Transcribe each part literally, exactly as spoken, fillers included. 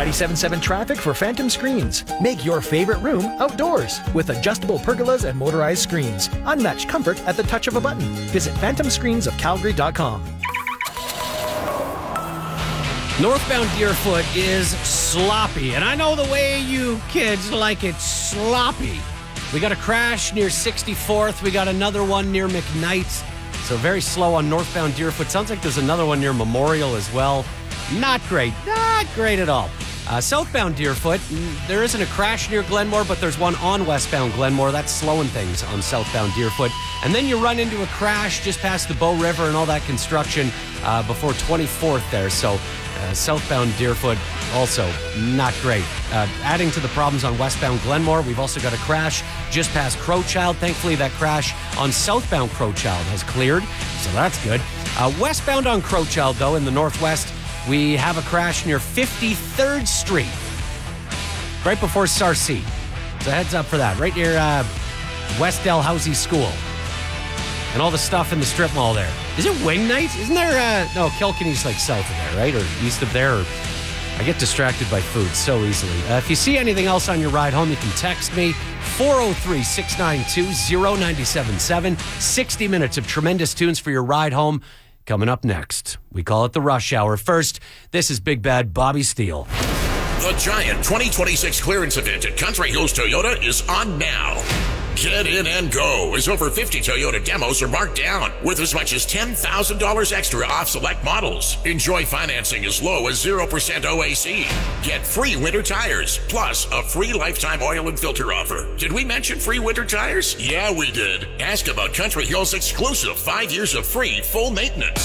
ninety-seven point seven traffic for Phantom Screens. Make your favorite room outdoors with adjustable pergolas and motorized screens. Unmatched comfort at the touch of a button. Visit phantom screens of calgary dot com. Northbound Deerfoot is sloppy, and I know the way you kids like it sloppy. We got a crash near sixty-fourth. We got another one near McKnight. So very slow on northbound Deerfoot. Sounds like there's another one near Memorial as well. Not great. Not great at all. Uh, southbound Deerfoot, there isn't a crash near Glenmore, but there's one on westbound Glenmore. That's slowing things on southbound Deerfoot. And then you run into a crash just past the Bow River and all that construction uh, before twenty-fourth there. So uh, southbound Deerfoot also not great. Uh, adding to the problems on westbound Glenmore, we've also got a crash just past Crowchild. Thankfully, that crash on southbound Crowchild has cleared, so that's good. Uh, westbound on Crowchild, though, in the northwest, we have a crash near fifty-third Street, right before Sarcee. So heads up for that, right near uh, West Dalhousie School. And all the stuff in the strip mall there. Is it Wing Night? Isn't there, uh, no, Kilkenny's like south of there, right? Or east of there, or I get distracted by food so easily. Uh, if you see anything else on your ride home, you can text me, four oh three, six nine two, oh nine seven seven. sixty minutes of tremendous tunes for your ride home. Coming up next, we call it the Rush Hour. First, this is Big Bad Bobby Steele. The Giant twenty twenty-six clearance event at Country Hills Toyota is on now. Get in and go, as over fifty Toyota demos are marked down with as much as ten thousand dollars extra off select models. Enjoy financing as low as zero percent O A C. Get free winter tires, plus a free lifetime oil and filter offer. Did we mention free winter tires? Yeah, we did. Ask about Country Hills' exclusive five years of free full maintenance.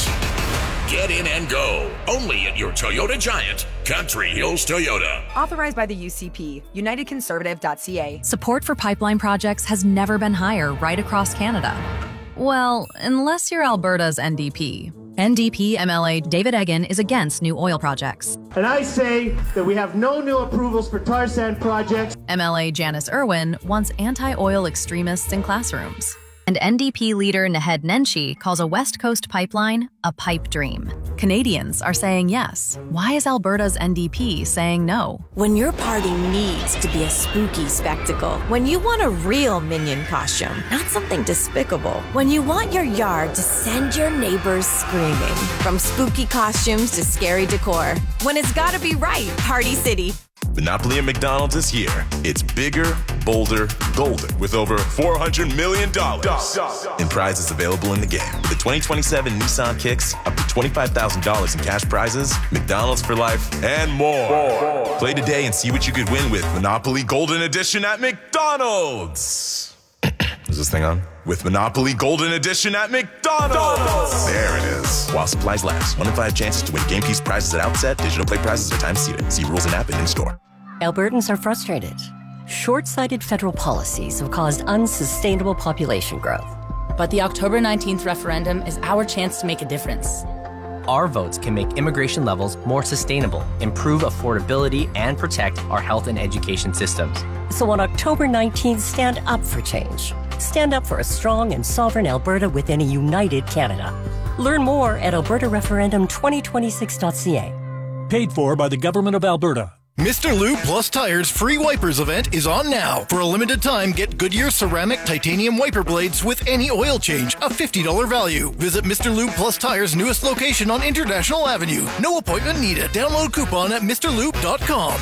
Get in and go, only at your Toyota Giant, Country Hills Toyota. Authorized by the U C P, united conservative dot c a. Support for pipeline projects has never been higher right across Canada. Well, unless you're Alberta's N D P. N D P M L A David Eggen is against new oil projects. And I say that we have no new approvals for tar sand projects. M L A Janice Irwin wants anti-oil extremists in classrooms. And N D P leader Naheed Nenshi calls a West Coast pipeline a pipe dream. Canadians are saying yes. Why is Alberta's N D P saying no? When your party needs to be a spooky spectacle, when you want a real Minion costume, not something despicable, when you want your yard to send your neighbors screaming, from spooky costumes to scary decor, when it's gotta be right, Party City. Monopoly at McDonald's is here. It's bigger, bolder, golden, with over four hundred million dollars in prizes available in the game. With the twenty twenty-seven Nissan Kicks, up to twenty-five thousand dollars in cash prizes, McDonald's for life, and more. more. Play today and see what you could win with Monopoly Golden Edition at McDonald's. Is this thing on? With Monopoly Golden Edition at McDonald's. There it is. While supplies last. One in five chances to win game piece prizes at outset. Digital play prizes are time seated. See rules and app and in store. Albertans are frustrated. Short-sighted federal policies have caused unsustainable population growth. But the October nineteenth referendum is our chance to make a difference. Our votes can make immigration levels more sustainable, improve affordability, and protect our health and education systems. So on October nineteenth, stand up for change. Stand up for a strong and sovereign Alberta within a united Canada. Learn more at alberta referendum twenty twenty-six dot c a. Paid for by the Government of Alberta. Mister Lube Plus Tires free wipers event is on now. For a limited time, get Goodyear ceramic titanium wiper blades with any oil change, a fifty dollars value. Visit Mister Lube Plus Tires' newest location on International Avenue. No appointment needed. Download coupon at mr lube dot com.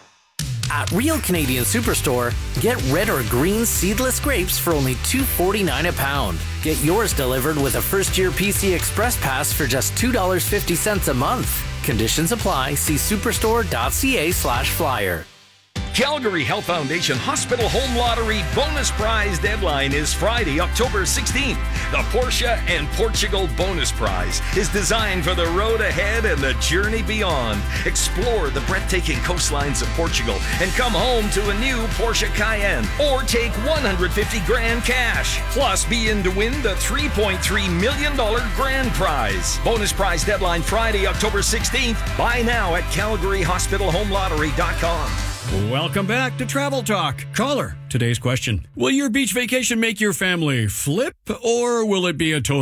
At Real Canadian Superstore, get red or green seedless grapes for only two forty-nine a pound. Get yours delivered with a first-year P C Express Pass for just two dollars and fifty cents a month. Conditions apply. See superstore dot c a slash flyer. Calgary Health Foundation Hospital Home Lottery bonus prize deadline is Friday, October sixteenth. The Porsche and Portugal bonus prize is designed for the road ahead and the journey beyond. Explore the breathtaking coastlines of Portugal and come home to a new Porsche Cayenne, or take one hundred fifty grand cash. Plus, be in to win the three point three million dollars grand prize. Bonus prize deadline Friday, October sixteenth. Buy now at calgary hospital home lottery dot com. Welcome back to Travel Talk. Caller, today's question. Will your beach vacation make your family flip, or will it be a total